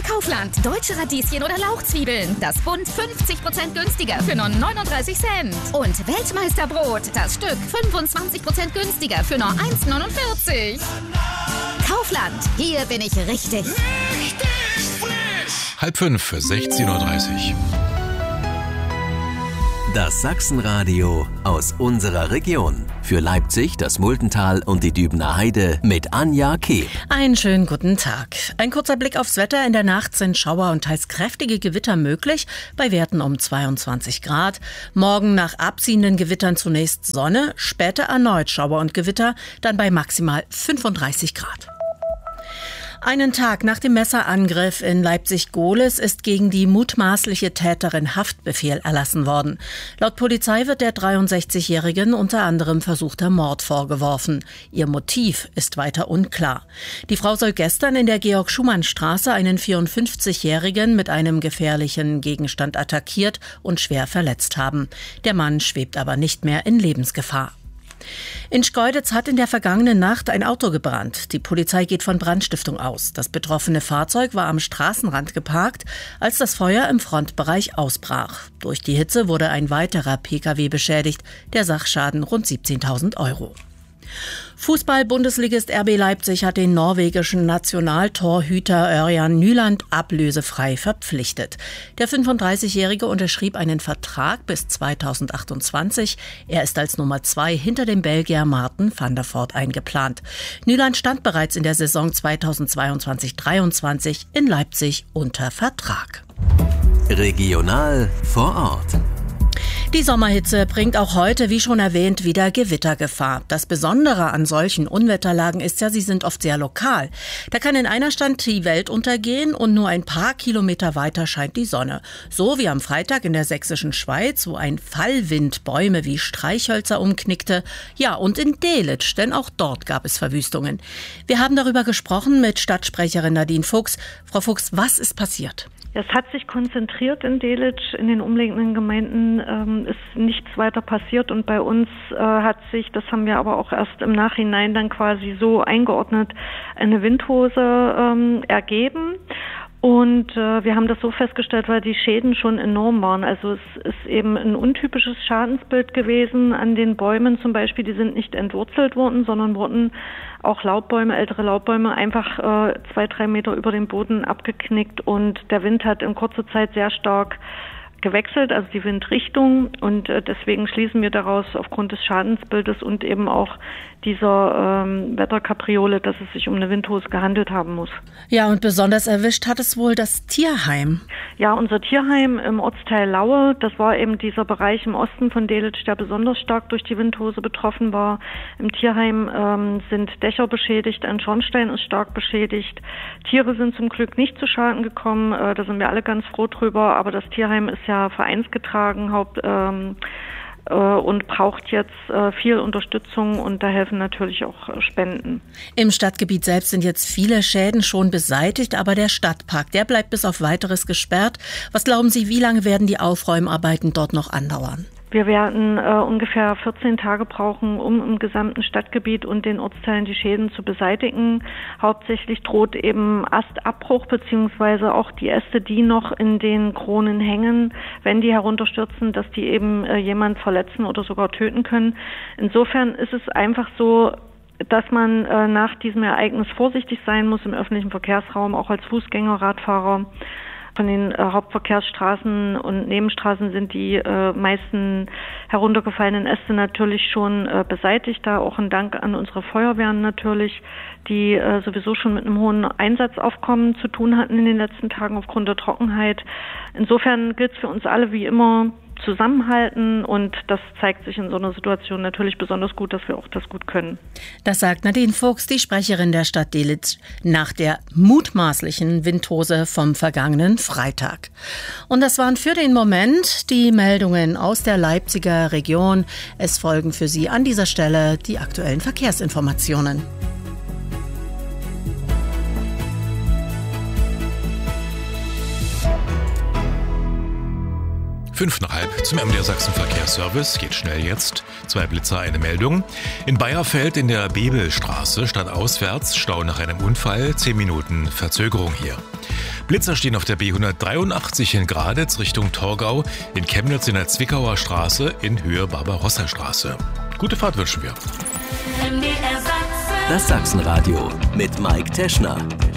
Kaufland. Deutsche Radieschen oder Lauchzwiebeln. Das Bund 50% günstiger für nur 39 Cent. Und Weltmeisterbrot. Das Stück 25% günstiger für nur 1,49. Kaufland. Hier bin ich richtig. Richtig frisch. 4:30, 16:30 Uhr. Das Sachsenradio aus unserer Region. Für Leipzig, das Multental und die Dübener Heide mit Anja Kehl. Einen schönen guten Tag. Ein kurzer Blick aufs Wetter. In der Nacht sind Schauer und teils kräftige Gewitter möglich, bei Werten um 22 Grad. Morgen nach abziehenden Gewittern zunächst Sonne, später erneut Schauer und Gewitter, dann bei maximal 35 Grad. Einen Tag nach dem Messerangriff in Leipzig-Gohlis ist gegen die mutmaßliche Täterin Haftbefehl erlassen worden. Laut Polizei wird der 63-Jährigen unter anderem versuchter Mord vorgeworfen. Ihr Motiv ist weiter unklar. Die Frau soll gestern in der Georg-Schumann-Straße einen 54-Jährigen mit einem gefährlichen Gegenstand attackiert und schwer verletzt haben. Der Mann schwebt aber nicht mehr in Lebensgefahr. In Schkeuditz hat in der vergangenen Nacht ein Auto gebrannt. Die Polizei geht von Brandstiftung aus. Das betroffene Fahrzeug war am Straßenrand geparkt, als das Feuer im Frontbereich ausbrach. Durch die Hitze wurde ein weiterer Pkw beschädigt. Der Sachschaden rund 17.000 Euro. Fußball-Bundesligist RB Leipzig hat den norwegischen Nationaltorhüter Ørjan Nyland ablösefrei verpflichtet. Der 35-Jährige unterschrieb einen Vertrag bis 2028. Er ist als Nummer 2 hinter dem Belgier Maarten van der Voort eingeplant. Nyland stand bereits in der Saison 2022-23 in Leipzig unter Vertrag. Regional vor Ort. Die Sommerhitze bringt auch heute, wie schon erwähnt, wieder Gewittergefahr. Das Besondere an solchen Unwetterlagen ist ja, sie sind oft sehr lokal. Da kann in einer Stadt die Welt untergehen und nur ein paar Kilometer weiter scheint die Sonne. So wie am Freitag in der sächsischen Schweiz, wo ein Fallwind Bäume wie Streichhölzer umknickte. Ja, und in Delitzsch, denn auch dort gab es Verwüstungen. Wir haben darüber gesprochen mit Stadtsprecherin Nadine Fuchs. Frau Fuchs, was ist passiert? Es hat sich konzentriert in Delitzsch, in den umliegenden Gemeinden ist nichts weiter passiert und bei uns hat sich, das haben wir aber auch erst im Nachhinein dann quasi so eingeordnet, eine Windhose ergeben. Und wir haben das so festgestellt, weil die Schäden schon enorm waren. Also es ist eben ein untypisches Schadensbild gewesen an den Bäumen zum Beispiel. Die sind nicht entwurzelt worden, sondern wurden auch Laubbäume, ältere Laubbäume, einfach 2-3 Meter über dem Boden abgeknickt. Und der Wind hat in kurzer Zeit sehr stark gewechselt, also die Windrichtung. Und deswegen schließen wir daraus aufgrund des Schadensbildes und eben auch dieser Wetterkapriole, dass es sich um eine Windhose gehandelt haben muss. Ja, und besonders erwischt hat es wohl das Tierheim. Ja, unser Tierheim im Ortsteil Laue, das war eben dieser Bereich im Osten von Delitzsch, der besonders stark durch die Windhose betroffen war. Im Tierheim sind Dächer beschädigt, ein Schornstein ist stark beschädigt. Tiere sind zum Glück nicht zu Schaden gekommen, da sind wir alle ganz froh drüber, aber das Tierheim ist ja vereinsgetragen, und braucht jetzt viel Unterstützung und da helfen natürlich auch Spenden. Im Stadtgebiet selbst sind jetzt viele Schäden schon beseitigt, aber der Stadtpark, der bleibt bis auf Weiteres gesperrt. Was glauben Sie, wie lange werden die Aufräumarbeiten dort noch andauern? Wir werden ungefähr 14 Tage brauchen, um im gesamten Stadtgebiet und den Ortsteilen die Schäden zu beseitigen. Hauptsächlich droht eben Astabbruch beziehungsweise auch die Äste, die noch in den Kronen hängen, wenn die herunterstürzen, dass die eben jemand verletzen oder sogar töten können. Insofern ist es einfach so, dass man nach diesem Ereignis vorsichtig sein muss im öffentlichen Verkehrsraum, auch als Fußgänger, Radfahrer. Von den Hauptverkehrsstraßen und Nebenstraßen sind die meisten heruntergefallenen Äste natürlich schon beseitigt. Da auch ein Dank an unsere Feuerwehren natürlich, die sowieso schon mit einem hohen Einsatzaufkommen zu tun hatten in den letzten Tagen aufgrund der Trockenheit. Insofern gilt es für uns alle wie immer, zusammenhalten und das zeigt sich in so einer Situation natürlich besonders gut, dass wir auch das gut können. Das sagt Nadine Fuchs, die Sprecherin der Stadt Delitzsch, nach der mutmaßlichen Windhose vom vergangenen Freitag. Und das waren für den Moment die Meldungen aus der Leipziger Region. Es folgen für Sie an dieser Stelle die aktuellen Verkehrsinformationen. 5:05 zum MDR Sachsen Verkehrsservice. Geht schnell jetzt. 2 Blitzer, eine Meldung. In Bayerfeld in der Bebelstraße stadtauswärts Stau nach einem Unfall. 10 Minuten Verzögerung hier. Blitzer stehen auf der B183 in Graditz Richtung Torgau, in Chemnitz in der Zwickauer Straße in Höhe Barbarossa-Straße. Gute Fahrt wünschen wir. Das Sachsenradio mit Mike Teschner.